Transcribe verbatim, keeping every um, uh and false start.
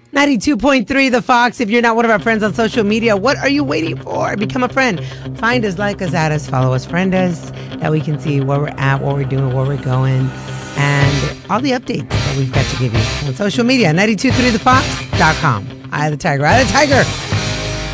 ninety-two point three The Fox. If you're not one of our friends on social media, what are you waiting for? Become a friend. Find us, like us, add us, follow us, friend us, that we can see where we're at, what we're doing, where we're going, and all the updates that we've got to give you on social media. ninety-two point three the fox dot com. Eye of the Tiger. Eye of the Tiger.